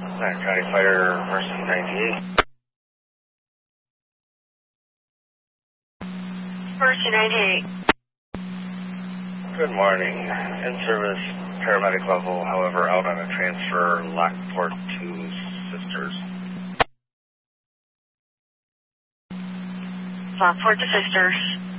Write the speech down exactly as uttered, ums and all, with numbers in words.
Center County Fire, Mercy ninety-eight. Mercy ninety-eight. Good morning. In service, paramedic level, however, out on a transfer, Lockport to Sisters. Lockport to Sisters.